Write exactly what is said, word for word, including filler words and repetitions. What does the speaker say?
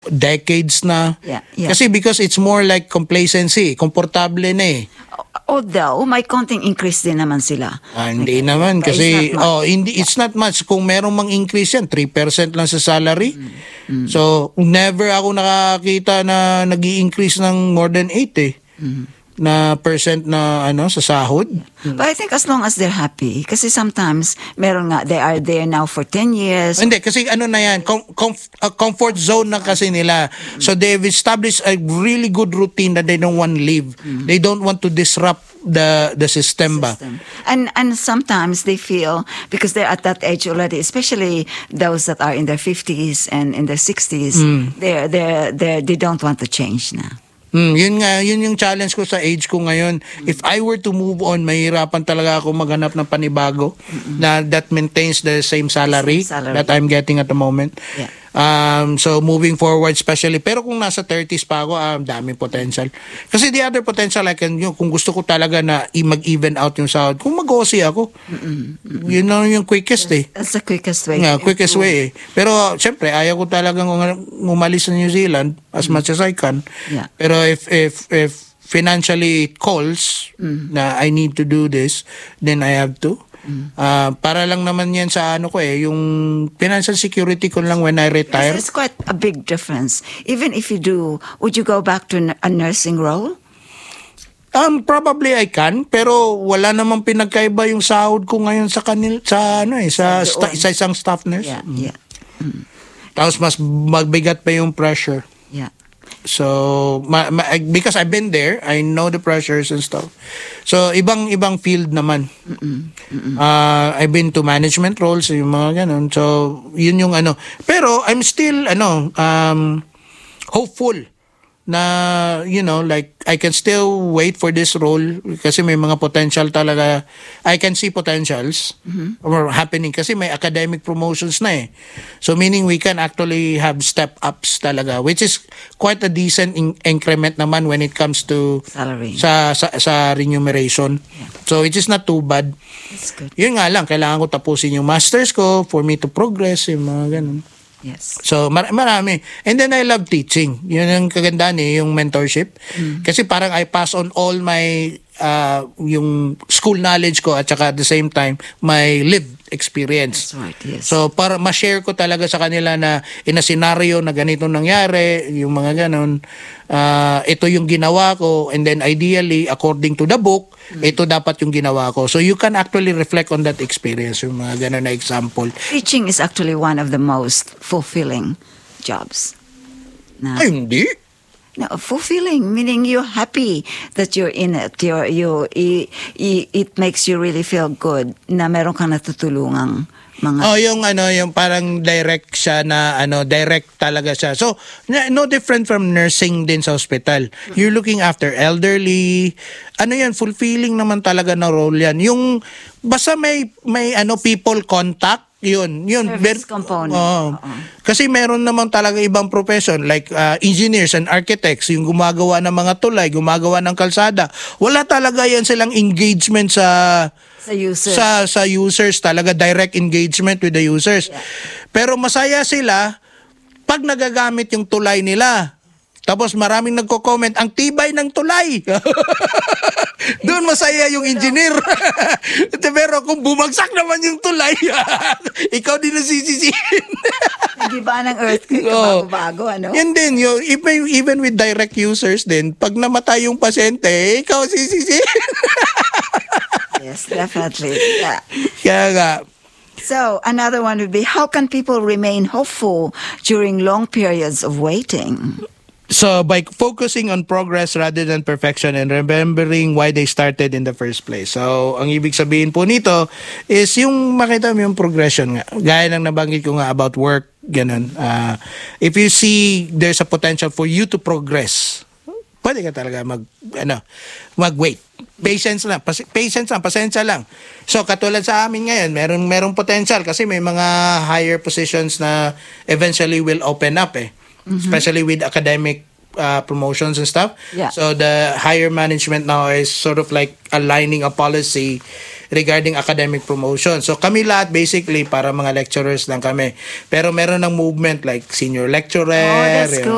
decades na. Yeah, yeah. Kasi because it's more like complacency, komportable na eh. Although, may konting increase din naman sila. Ah, hindi Okay. naman But kasi it's not much. oh, hindi it's not much kung merong mang increase yan, three percent lang sa salary. Mm. So, never ako nakakita na nag-i-increase ng more than eight eh. Mm. Na percent na ano sa sahod. But I think as long as they're happy, kasi sometimes meron nga, they are there now for ten years. Hindi, kasi ano na yan, com- comf- uh, comfort zone na kasi nila. So they've established a really good routine that they don't want to leave. They don't want to disrupt the the system ba. System. And and sometimes they feel, because they're at that age already, especially those that are in their fifties and in their sixties, they're, they're, they're, they don't want to change na. Hmm, yun nga, yun yung challenge ko sa age ko ngayon. If I were to move on, mahirapan talaga ako maghanap ng panibago na that maintains the same salary, Same salary. that I'm getting at the moment. Yeah. Um, so moving forward, especially, pero kung nasa thirties pa ako, ah, daming potential. Kasi the other potential I can, yun, kung gusto ko talaga na i- mag-even out yung sahod, kung mag-O C ako, yun na yung quickest eh. That's the quickest way. Yeah, quickest way eh. Pero syempre ayaw ko talagang um- umalis sa New Zealand as much as I can. Yeah. Pero if if if financially it calls na I need to do this, then I have to. Ah, para lang naman yan sa ano ko eh, yung financial security ko lang when I retire. It's quite a big difference. Even if you do, would you go back to n- a nursing role? Um probably I can, pero wala namang pinagkaiba yung sahod ko ngayon sa kanil sa ano eh, sa Sa sta- doon. sa isang staff nurse. Yeah, yeah, Tapos mas magbigat pa yung pressure. yeah. So, ma- ma- because I've been there, I know the pressures and stuff. So, ibang-ibang field naman. Uh, I've been to management roles, yung mga ganun. So, yun yung ano. Pero, I'm still, ano, um, hopeful na, you know, like, I can still wait for this role kasi may mga potential talaga. I can see potentials or happening kasi may academic promotions na eh. So, meaning we can actually have step-ups talaga, which is quite a decent in- increment naman when it comes to Salary. sa, sa, sa remuneration. So, it is not too bad. That's good. Yun nga lang, kailangan ko tapusin yung masters ko for me to progress, yung mga ganun. Yes. So, mar- marami. And then I love teaching. Yun ang kagandahan eh, yung mentorship. Kasi parang I pass on all my, uh, yung school knowledge ko at saka at the same time, my lived experience. That's right, yes. So, para ma-share ko talaga sa kanila na in a scenario na ganito nangyari, yung mga ganon, uh, ito yung ginawa ko, and then ideally, according to the book, ito dapat yung ginawa ko. So, you can actually reflect on that experience, yung mga ganon na example. Teaching is actually one of the most fulfilling jobs. Na, Ay, hindi. no, fulfilling, meaning you're happy that you're in it. You're, you, i, i, it makes you really feel good na meron kang natutulungang mga... Oh, yung ano, yung parang direct siya na ano, direct talaga siya. So, na- no different from nursing din sa hospital. You're looking after elderly. Ano yan, fulfilling naman talaga na role yan. Yung basta may may ano people contact, yun, yun. Service Ber- component. Oo. Oo. Kasi meron naman talaga ibang profession like uh, engineers and architects, yung gumagawa ng mga tulay, gumagawa ng kalsada. Wala talaga yan silang engagement sa Sa users. sa sa users, talaga direct engagement with the users. Pero masaya sila pag nagagamit yung tulay nila. Tapos maraming nagko-comment, ang tibay ng tulay. Doon masaya yung engineer. Pero kung bumagsak naman yung tulay, ikaw din nasisisihin. Nagiba ng earthquake, Oo. bago-bago, ano? Yan din, yung, even, even with direct users din, pag namatay yung pasyente, ikaw sisisihin. Yes, definitely. Yeah. Kaya nga, So, another one would be, how can people remain hopeful during long periods of waiting? so by focusing on progress rather than perfection and remembering why they started in the first place. So, ang ibig sabihin po nito is yung makita mo yung progression nga. Gaya ng nabanggit ko nga about work, ganun. Uh, if you see there's a potential for you to progress, pwede ka talaga mag, ano, mag-wait. Patience lang, pas- patience lang, pasensya lang. So, katulad sa amin ngayon, meron, merong potential kasi may mga higher positions na eventually will open up eh. Especially with academic uh, promotions and stuff. Yeah. So, the higher management now is sort of like aligning a policy regarding academic promotion. So, kami lahat basically para mga lecturers lang kami. Pero meron ng movement like senior lecturer. Oh, that's you know, good.